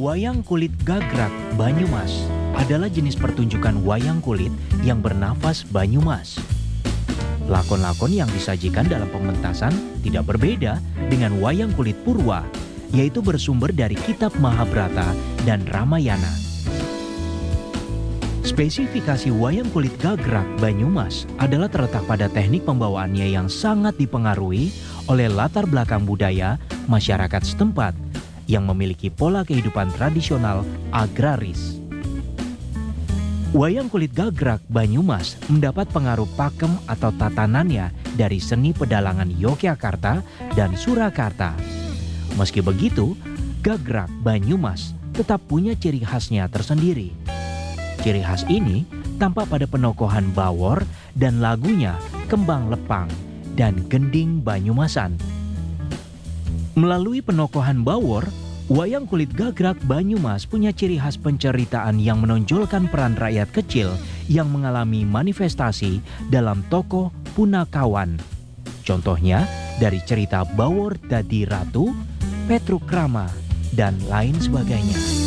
Wayang kulit gagrak Banyumas adalah jenis pertunjukan wayang kulit yang bernafas Banyumas. Lakon-lakon yang disajikan dalam pementasan tidak berbeda dengan wayang kulit Purwa, yaitu bersumber dari Kitab Mahabharata dan Ramayana. Spesifikasi wayang kulit gagrak Banyumas adalah terletak pada teknik pembawaannya yang sangat dipengaruhi oleh latar belakang budaya masyarakat setempat yang memiliki pola kehidupan tradisional agraris. Wayang kulit gagrak Banyumas mendapat pengaruh pakem atau tatanannya dari seni pedalangan Yogyakarta dan Surakarta. Meski begitu, gagrak Banyumas tetap punya ciri khasnya tersendiri. Ciri khas ini tampak pada penokohan Bawor dan lagunya Kembang Lepang dan Gending Banyumasan. Melalui penokohan Bawor, wayang kulit gagrak Banyumas punya ciri khas penceritaan yang menonjolkan peran rakyat kecil yang mengalami manifestasi dalam tokoh punakawan. Contohnya dari cerita Bawor Dadi Ratu, Petruk Rama, dan lain sebagainya.